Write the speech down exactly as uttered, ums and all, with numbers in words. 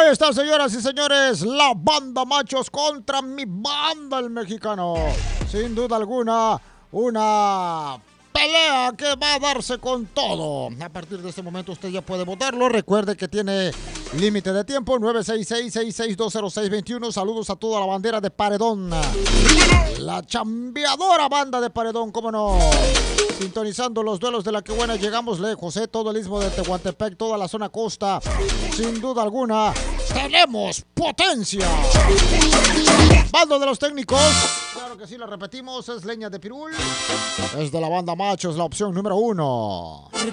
está, señoras y señores, la banda Machos contra mi banda el Mexicano. Sin duda alguna, una pelea que va a darse con todo. A partir de este momento usted ya puede votarlo. Recuerde que tiene límite de tiempo, nueve seis seis, seis seis dos cero seis dos uno. Saludos a toda la bandera de Paredón. La chambeadora banda de Paredón, cómo no. Sintonizando los duelos de la que buena, llegamos lejos, ¿eh? Todo el istmo de Tehuantepec, toda la zona costa. Sin duda alguna, tenemos potencia. Bando de los técnicos. Claro que sí, lo repetimos, es leña de pirul. Es de la banda Machos, la opción número uno.